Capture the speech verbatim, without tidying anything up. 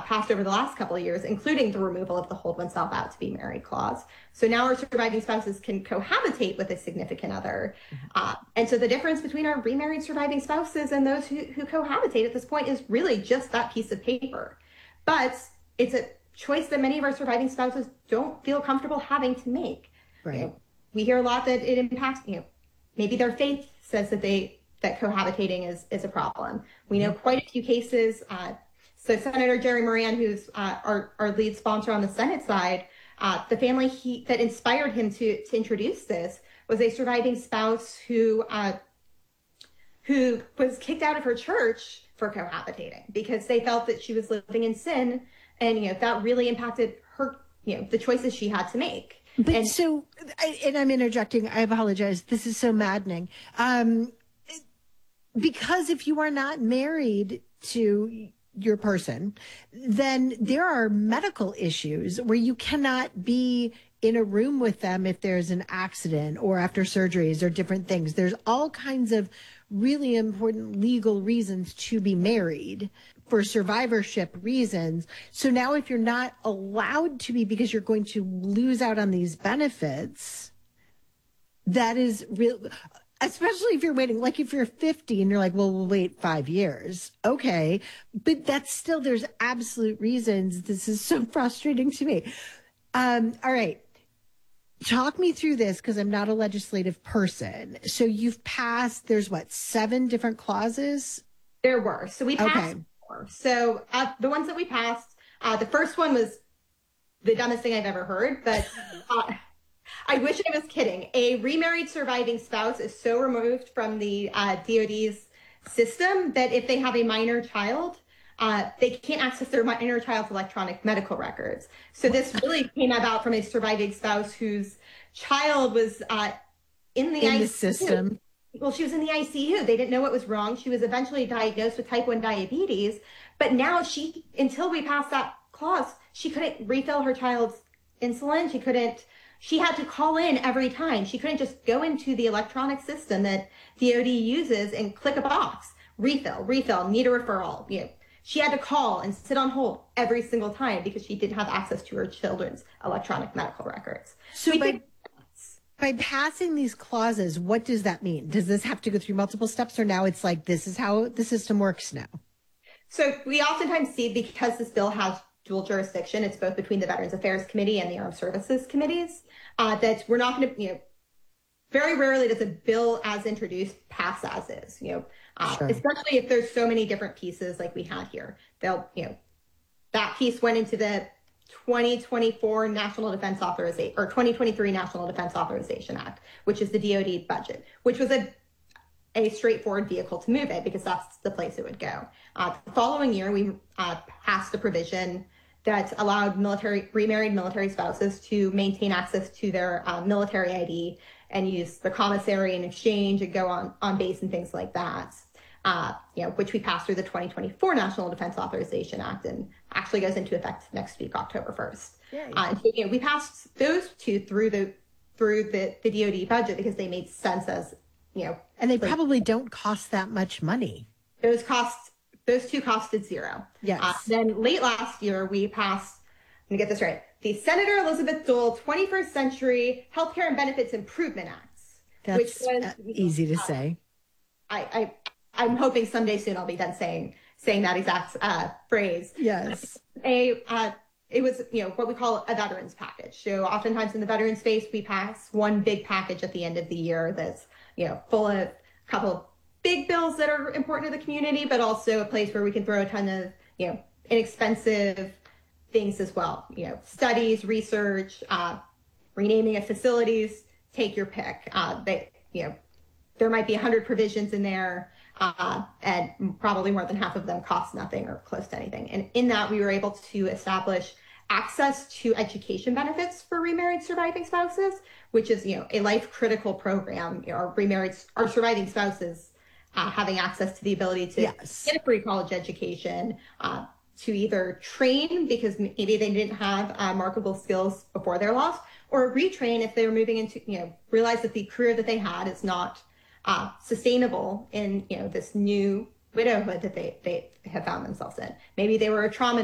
passed over the last couple of years, including the removal of the hold oneself out to be married clause. So now our surviving spouses can cohabitate with a significant other. Mm-hmm. Uh, and so the difference between our remarried surviving spouses and those who, who cohabitate at this point is really just that piece of paper. But it's a choice that many of our surviving spouses don't feel comfortable having to make. Right. You know, we hear a lot that it impacts, you know, maybe their faith says that they that cohabitating is, is a problem. We know quite a few cases. Uh, so Senator Jerry Moran, who's uh, our, our lead sponsor on the Senate side, uh, the family he, that inspired him to, to introduce this was a surviving spouse who uh, who was kicked out of her church for cohabitating because they felt that she was living in sin, and you know that really impacted her, you know, the choices she had to make. But and, so, and I'm interjecting. I apologize. This is so maddening. Um, Because if you are not married to your person, then there are medical issues where you cannot be in a room with them if there's an accident or after surgeries or different things. There's all kinds of really important legal reasons to be married for survivorship reasons. So now if you're not allowed to be because you're going to lose out on these benefits, that is real. Especially if you're waiting, like if you're fifty and you're like, well, we'll wait five years. Okay. But that's still, there's absolute reasons. This is so frustrating to me. Um, all right. Talk me through this because I'm not a legislative person. So you've passed, there's what, seven different clauses? There were. So we passed okay. four. So uh, the ones that we passed, uh, the first one was the dumbest thing I've ever heard, but uh, I wish I was kidding. A remarried surviving spouse is so removed from the uh, D O D's system that if they have a minor child, uh, they can't access their minor child's electronic medical records. So this really came about from a surviving spouse whose child was uh, in the in I C U. The system. Well, she was in the I C U. They didn't know what was wrong. She was eventually diagnosed with type one diabetes. But now she, until we passed that clause, she couldn't refill her child's insulin. She couldn't. She had to call in every time. She couldn't just go into the electronic system that D O D uses and click a box, refill, refill, need a referral. You know, she had to call and sit on hold every single time because she didn't have access to her children's electronic medical records. So we by, did, by passing these clauses, what does that mean? Does this have to go through multiple steps, or now it's like, this is how the system works now? So we oftentimes see, because this bill has dual jurisdiction, it's both between the Veterans Affairs Committee and the Armed Services Committees, uh, that we're not going to, you know, very rarely does a bill as introduced pass as is, you know, uh, sure. Especially if there's so many different pieces like we had here. They'll, you know, that piece went into the twenty twenty-four National Defense Authorization, or twenty twenty-three National Defense Authorization Act, which is the D O D budget, which was a a straightforward vehicle to move it because that's the place it would go. Uh, the following year, we uh, passed a provision that allowed military remarried military spouses to maintain access to their uh, military I D and use the commissary in exchange and go on, on base and things like that. Uh, you know, which we passed through the twenty twenty-four National Defense Authorization Act and actually goes into effect next week, October first. Uh, and so, you know, we passed those two through the through the, the D O D budget because they made sense as, you know, and they like, probably don't cost that much money. Those costs, those two costed zero. Yes. Uh, then late last year, we passed, let me get this right, the Senator Elizabeth Dole twenty-first Century Healthcare and Benefits Improvement Acts. That's which was, easy to uh, say. I, I, I'm hoping someday soon I'll be done saying saying that exact uh, phrase. Yes. A uh, it was, you know, what we call a veterans package. So oftentimes in the veteran space, we pass one big package at the end of the year that's, you know, full of a couple of big bills that are important to the community, but also a place where we can throw a ton of, you know, inexpensive things as well. You know, studies, research, uh, renaming of facilities, take your pick. Uh, they, you know, there might be a hundred provisions in there, uh, and probably more than half of them cost nothing or close to anything. And in that, we were able to establish access to education benefits for remarried surviving spouses, which is, you know, a life critical program. You know, our remarried, our surviving spouses uh, having access to the ability to yes. get a free college education, uh, to either train because maybe they didn't have uh, marketable skills before their loss, or retrain if they were moving into, you know, realize that the career that they had is not uh, sustainable in, you know, this new widowhood that they, they have found themselves in. Maybe they were a trauma